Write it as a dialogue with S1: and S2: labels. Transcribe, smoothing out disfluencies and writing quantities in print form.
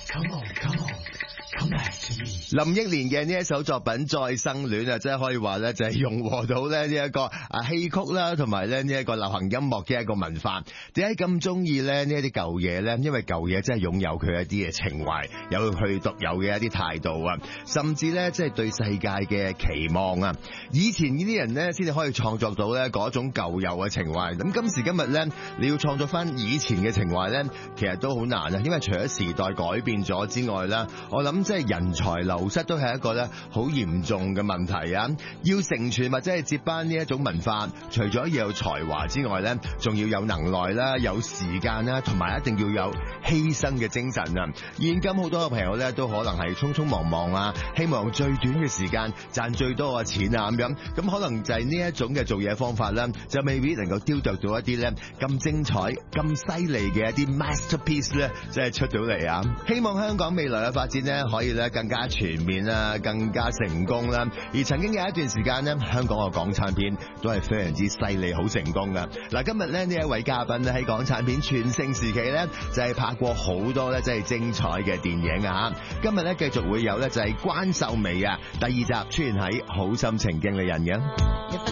S1: Come on, come on, come back to me。
S2: 林憶蓮嘅呢一首作品《再生戀》啊，真係可以話咧，就係融合到咧呢一個戲曲啦，同埋咧呢一個流行音樂嘅一個文化。點解咁中意咧呢一啲舊嘢咧？因為舊嘢真係擁有佢一啲嘅情懷，有佢獨有嘅一啲態度啊，甚至咧即係對世界嘅期望啊。以前呢啲人咧先至可以創作到咧嗰種舊有嘅情懷。咁今時今日咧，你要創作翻以前嘅情懷咧，其實都好難啊。因為除咗時代改變咗之外啦，我諗即係人才流失都係一個咧好嚴重嘅問題啊！要承傳或者係接班呢一種文化，除咗要有才華之外咧，仲要有能耐啦、有時間啦，同埋一定要有犧牲嘅精神啊！現今好多嘅朋友咧都可能係匆匆忙忙啊，希望用最短嘅時間賺最多嘅錢啊咁可能就係呢一種嘅做嘢方法啦，就未必能夠雕琢到一啲咧咁精彩、咁犀利嘅一啲 masterpiece 咧，即係出到嚟啊！希望香港未來嘅發展咧可以咧更加全面啦，更加成功啦。而曾經有一段時間咧，香港嘅港產片都係非常之犀利，好成功噶。嗱，今日咧呢一位嘉賓咧喺港產片全盛時期咧，就係拍過好多咧即係精彩嘅電影啊！今日咧繼續會有咧就係關秀媚啊，第二集出現喺《好心情經理人》嘅。